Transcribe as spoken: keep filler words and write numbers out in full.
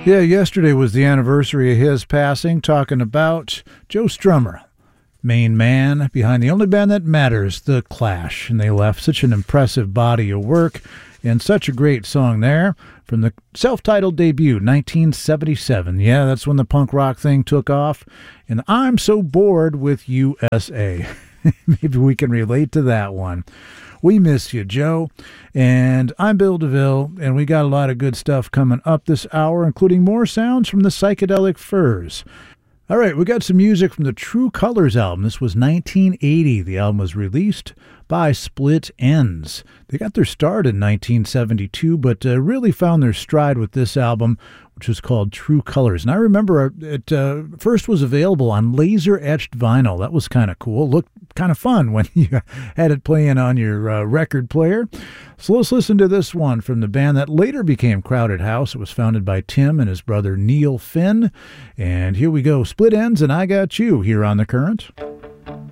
Yeah, yesterday was the anniversary of his passing, talking about Joe Strummer, main man behind the only band that matters, The Clash. And they left such an impressive body of work and such a great song there from the self-titled debut, nineteen seventy-seven. Yeah, that's when the punk rock thing took off. And I'm so bored with U S A. Maybe we can relate to that one. We miss you, Joe. And I'm Bill DeVille, and we got a lot of good stuff coming up this hour, including more sounds from the Psychedelic Furs. All right, we got some music from the True Colors album. This was nineteen eighty. The album was released by Split Enz. They got their start in nineteen seventy-two, but uh, really found their stride with this album, which was called True Colors. And I remember it uh, first was available on laser-etched vinyl. That was kind of cool. Looked kind of fun when you had it playing on your uh, record player. So let's listen to this one from the band that later became Crowded House. It was founded by Tim and his brother Neil Finn. And here we go, Split Enz and I Got You here on The Current.